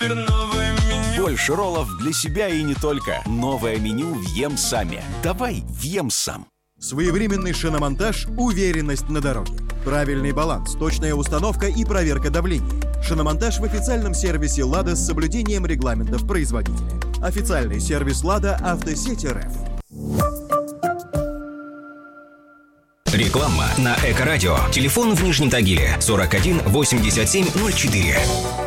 Супер новое меню. Больше роллов для себя и не только. Новое меню «Въем сами». Давай въем сам. Своевременный шиномонтаж, уверенность на дороге. Правильный баланс, точная установка и проверка давления. Шиномонтаж в официальном сервисе «Лада» с соблюдением регламентов производителя. Официальный сервис «Лада» Автосеть РФ. Реклама на Эко-радио. Телефон в Нижнем Тагиле 41 87 04.